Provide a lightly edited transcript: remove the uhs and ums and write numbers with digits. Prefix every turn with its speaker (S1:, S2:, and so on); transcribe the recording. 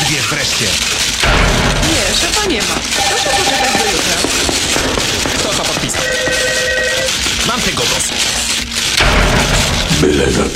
S1: Wybierz wreszcie.
S2: Nie, szefa nie ma. Proszę poczekać do jutra.
S1: Kto to podpisał? Mam tego dosyć.
S3: Byle na